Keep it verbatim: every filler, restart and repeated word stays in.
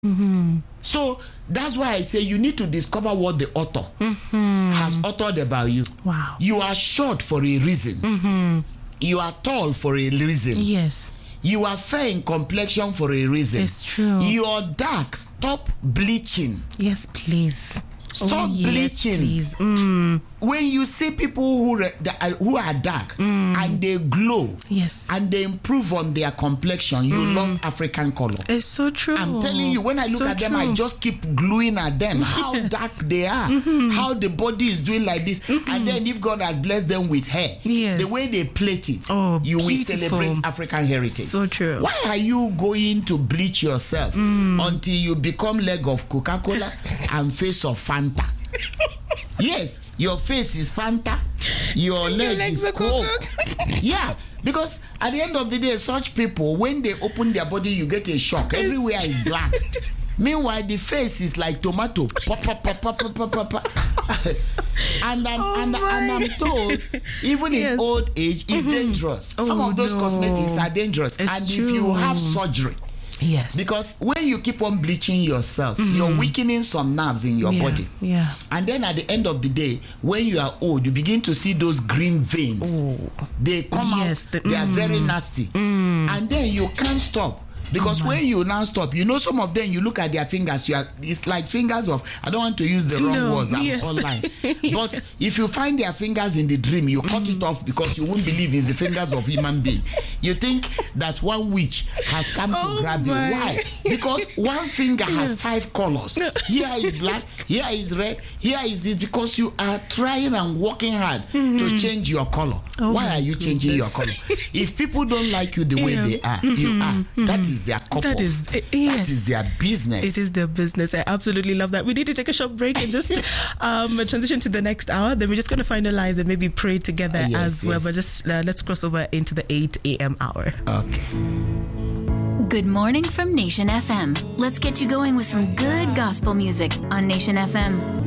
Mm-hmm. So that's why I say you need to discover what the author mm-hmm. has authored about you. Wow. You are short for a reason. Mm-hmm. You are tall for a reason. Yes. You are fair in complexion for a reason. It's true. You are dark. Stop bleaching. Yes, please. Stop oh, yes, bleaching. Please. Mm. When you see people who re- that are, who are dark mm. and they glow, yes, and they improve on their complexion, you mm. love African color. It's so true. I'm telling you, when I look so at them, true. I just keep gluing at them. How yes. dark they are, mm-hmm. how the body is doing like this, mm-hmm. and then if God has blessed them with hair, yes. the way they plait it, oh, you beautiful. will celebrate African heritage. So true. Why are you going to bleach yourself mm. until you become leg of Coca-Cola and face of Fanta? Yes, your face is Fanta, your leg your is Coke. Yeah, because at the end of the day, such people, when they open their body, you get a shock. It's everywhere is black. Meanwhile, the face is like tomato. Pop, pop, pop, pop, pop, pop, pop. and, I'm, oh and, and I'm told, even yes. in old age, it's mm-hmm. dangerous. Oh, Some of those no. cosmetics are dangerous. It's and true. if you have surgery, yes. because when you keep on bleaching yourself, mm-hmm. you're weakening some nerves in your yeah. body. Yeah. And then at the end of the day, when you are old, you begin to see those green veins. Oh. They come yes, out, the, they mm. are very nasty. Mm. And then you can't stop. Because oh when you now stop, you know, some of them, you look at their fingers, you are, it's like fingers of, I don't want to use the wrong no, words, I'm yes. online. But if you find their fingers in the dream, you cut it off because you won't believe it's the fingers of human being. You think that one witch has come oh to grab my. you. Why? Because one finger has five colors. Here is black, here is red, here is this, because you are trying and working hard mm-hmm. to change your color. Oh Why are you goodness. changing your color? If people don't like you the way yeah. they are, mm-hmm. you are. Mm-hmm. That is their couple. That is, uh, yes. that is their business. It is their business. I absolutely love that. We need to take a short break and just um, transition to the next hour. Then we're just going to finalize and maybe pray together uh, yes, as well. Yes. But just uh, let's cross over into the eight a.m. hour. Okay. Good morning from Nation F M. Let's get you going with some good gospel music on Nation F M.